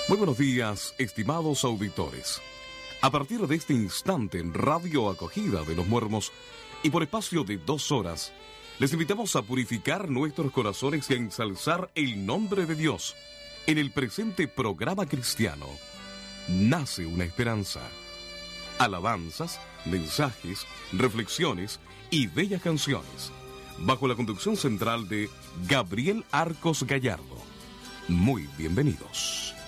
Muy buenos días, estimados auditores. A partir de este instante en Radio Acogida de los Muermos y por espacio de 2 horas, les invitamos a purificar nuestros corazones y a ensalzar el nombre de Dios. En el presente programa cristiano, nace una esperanza. Alabanzas, mensajes, reflexiones y bellas canciones, bajo la conducción central de Gabriel Arcos Gallardo. Muy bienvenidos.